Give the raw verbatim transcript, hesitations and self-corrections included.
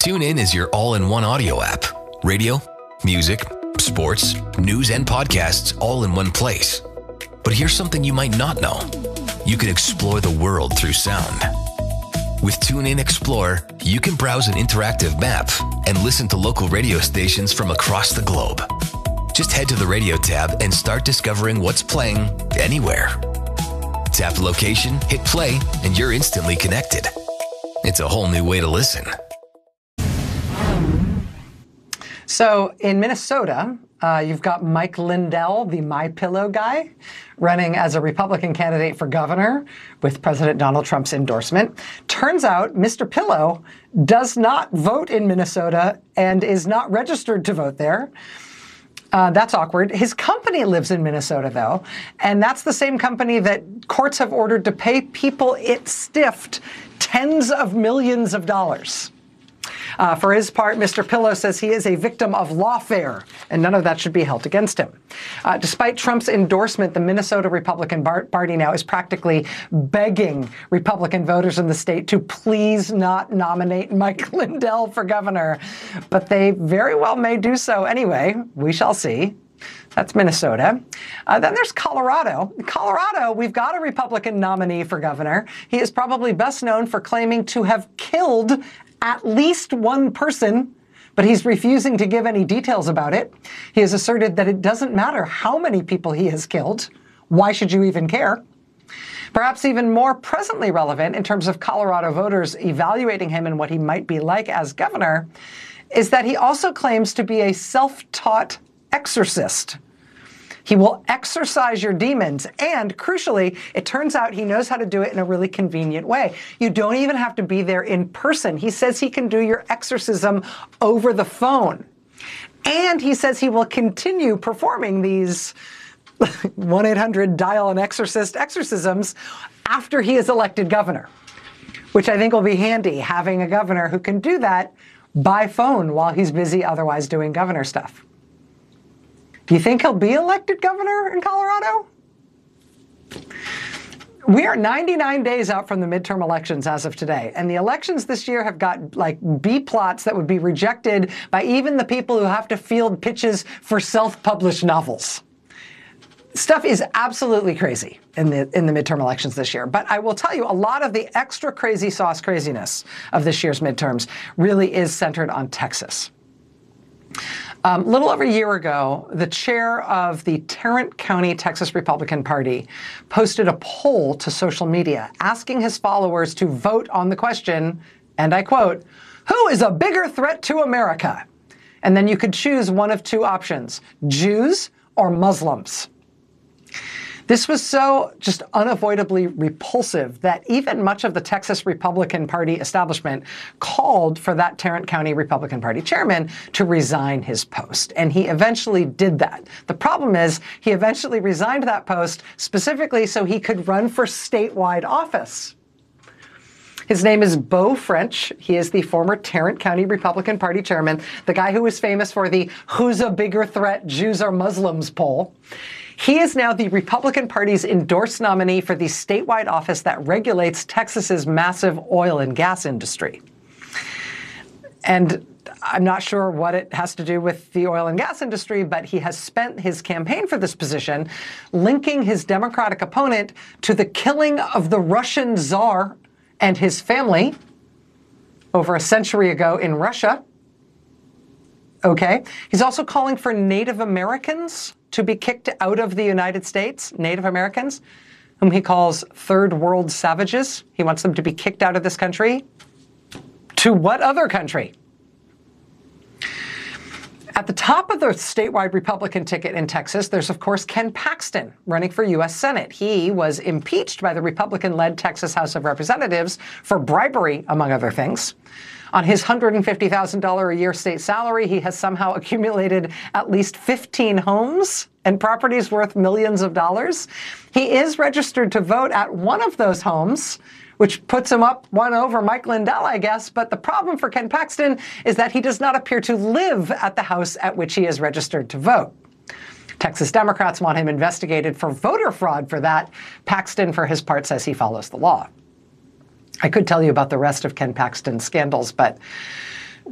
TuneIn is your all-in-one audio app. Radio, music, sports, news, and podcasts all in one place. But here's something you might not know. You can explore the world through sound. With TuneIn Explore, you can browse an interactive map and listen to local radio stations from across the globe. Just head to the radio tab and start discovering what's playing anywhere. Tap location, hit play, and you're instantly connected. It's a whole new way to listen. So in Minnesota, uh, you've got Mike Lindell, the MyPillow guy, running as a Republican candidate for governor with President Donald Trump's endorsement. Turns out Mister Pillow does not vote in Minnesota and is not registered to vote there. Uh, that's awkward. His company lives in Minnesota, though, and that's the same company that courts have ordered to pay people it stiffed tens of millions of dollars. Uh, for his part, Mister Pillow says he is a victim of lawfare, and none of that should be held against him. Uh, despite Trump's endorsement, the Minnesota Republican Party now is practically begging Republican voters in the state to please not nominate Mike Lindell for governor. But they very well may do so anyway. We shall see. That's Minnesota. Uh, then there's Colorado. Colorado, we've got a Republican nominee for governor. He is probably best known for claiming to have killed at least one person, but he's refusing to give any details about it. He has asserted that it doesn't matter how many people he has killed. Why should you even care? Perhaps even more presently relevant in terms of Colorado voters evaluating him and what he might be like as governor is that he also claims to be a self-taught exorcist. He will exorcise your demons, and crucially, it turns out he knows how to do it in a really convenient way. You don't even have to be there in person. He says he can do your exorcism over the phone. And he says he will continue performing these one eight hundred dial an exorcist exorcisms after he is elected governor, which I think will be handy, having a governor who can do that by phone while he's busy otherwise doing governor stuff. Do you think he'll be elected governor in Colorado? We are ninety-nine days out from the midterm elections as of today, and the elections this year have got like B plots that would be rejected by even the people who have to field pitches for self-published novels. Stuff is absolutely crazy in the in the midterm elections this year. But I will tell you, a lot of the extra crazy sauce craziness of this year's midterms really is centered on Texas. A um, little over a year ago, the chair of the Tarrant County, Texas Republican Party posted a poll to social media asking his followers to vote on the question, and I quote, "Who is a bigger threat to America?" And then you could choose one of two options, Jews or Muslims. This was so just unavoidably repulsive that even much of the Texas Republican Party establishment called for that Tarrant County Republican Party chairman to resign his post. And he eventually did that. The problem is he eventually resigned that post specifically so he could run for statewide office. His name is Beau French. He is the former Tarrant County Republican Party chairman, the guy who was famous for the "Who's a bigger threat, Jews or Muslims" poll. He is now the Republican Party's endorsed nominee for the statewide office that regulates Texas's massive oil and gas industry. And I'm not sure what it has to do with the oil and gas industry, but he has spent his campaign for this position linking his Democratic opponent to the killing of the Russian Tsar and his family over a century ago in Russia. Okay. He's also calling for Native Americans to be kicked out of the United States, Native Americans, whom he calls third world savages. He wants them to be kicked out of this country. To what other country? At the top of the statewide Republican ticket in Texas, there's, of course, Ken Paxton running for U S Senate. He was impeached by the Republican-led Texas House of Representatives for bribery, among other things. On his one hundred fifty thousand dollars a year state salary, he has somehow accumulated at least fifteen homes and properties worth millions of dollars. He is registered to vote at one of those homes, which puts him up one over Mike Lindell, I guess. But the problem for Ken Paxton is that he does not appear to live at the house at which he is registered to vote. Texas Democrats want him investigated for voter fraud for that. Paxton, for his part, says he follows the law. I could tell you about the rest of Ken Paxton's scandals, but